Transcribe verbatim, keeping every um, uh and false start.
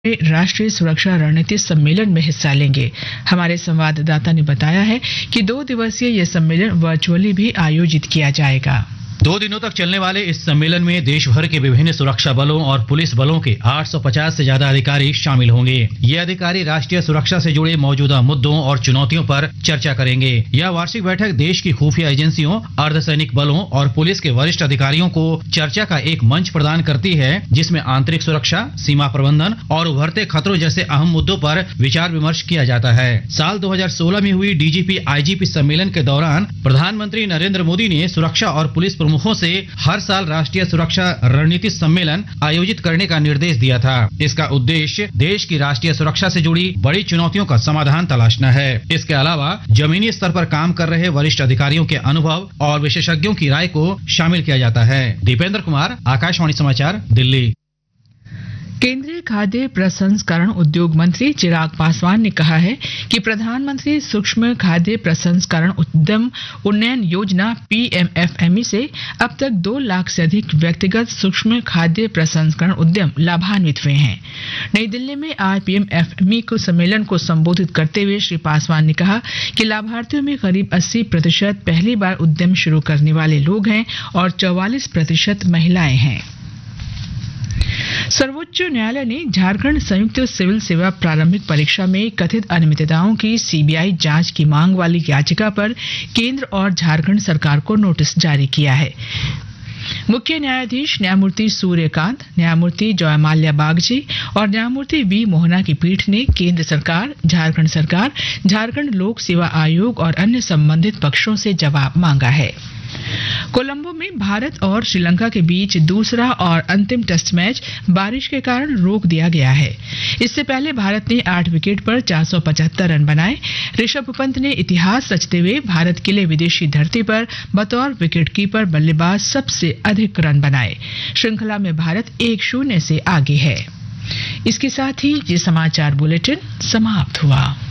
राष्ट्रीय सुरक्षा रणनीति सम्मेलन में हिस्सा लेंगे। हमारे संवाददाता ने बताया है कि दो दिवसीय यह सम्मेलन वर्चुअली भी आयोजित किया जाएगा। दो दिनों तक चलने वाले इस सम्मेलन में देश भर के विभिन्न सुरक्षा बलों और पुलिस बलों के आठ सौ पचास से ज्यादा अधिकारी शामिल होंगे। ये अधिकारी राष्ट्रीय सुरक्षा से जुड़े मौजूदा मुद्दों और चुनौतियों पर चर्चा करेंगे। यह वार्षिक बैठक देश की खुफिया एजेंसियों, अर्धसैनिक बलों और पुलिस के वरिष्ठ अधिकारियों को चर्चा का एक मंच प्रदान करती है, जिसमें आंतरिक सुरक्षा, सीमा प्रबंधन और उभरते खतरों जैसे अहम मुद्दों पर विचार विमर्श किया जाता है। साल दो हजार सोलह में हुई डीजीपी आईजीपी सम्मेलन के दौरान प्रधानमंत्री नरेंद्र मोदी ने सुरक्षा और पुलिस प्रमुखों से हर साल राष्ट्रीय सुरक्षा रणनीति सम्मेलन आयोजित करने का निर्देश दिया था। इसका उद्देश्य देश की राष्ट्रीय सुरक्षा से जुड़ी बड़ी चुनौतियों का समाधान तलाशना है। इसके अलावा जमीनी स्तर पर काम कर रहे वरिष्ठ अधिकारियों के अनुभव और विशेषज्ञों की राय को शामिल किया जाता है। दीपेंद्र कुमार, आकाशवाणी समाचार, दिल्ली। केंद्रीय खाद्य प्रसंस्करण उद्योग मंत्री चिराग पासवान ने कहा है कि प्रधानमंत्री सूक्ष्म खाद्य प्रसंस्करण उद्यम उन्नयन योजना पीएमएफएमई से अब तक दो लाख से अधिक व्यक्तिगत सूक्ष्म खाद्य प्रसंस्करण उद्यम लाभान्वित हुए हैं। नई दिल्ली में आज पीएमएफएमई को सम्मेलन को संबोधित करते हुए श्री पासवान ने कहा कि लाभार्थियों में करीब अस्सी प्रतिशत पहली बार उद्यम शुरू करने वाले लोग हैं और चौवालीस प्रतिशत महिलाएं हैं। सर्वोच्च न्यायालय ने झारखंड संयुक्त सिविल सेवा प्रारंभिक परीक्षा में कथित अनियमितताओं की सीबीआई जांच की मांग वाली याचिका पर केंद्र और झारखंड सरकार को नोटिस जारी किया है। मुख्य न्यायाधीश न्यायमूर्ति सूर्यकांत, न्यायमूर्ति जयमाल्या बागची और न्यायमूर्ति वी मोहना की पीठ ने केंद्र सरकार, झारखंड सरकार, झारखंड लोक सेवा आयोग और अन्य संबंधित पक्षों से जवाब मांगा है। कोलंबो में भारत और श्रीलंका के बीच दूसरा और अंतिम टेस्ट मैच बारिश के कारण रोक दिया गया है। इससे पहले भारत ने आठ विकेट पर चार सौ पचहत्तर रन बनाए। ऋषभ पंत ने इतिहास रचते हुए भारत के लिए विदेशी धरती पर बतौर विकेटकीपर बल्लेबाज सबसे अधिक रन बनाए। श्रृंखला में भारत एक शून्य से आगे है। इसके साथ ही ये समाचार बुलेटिन समाप्त हुआ।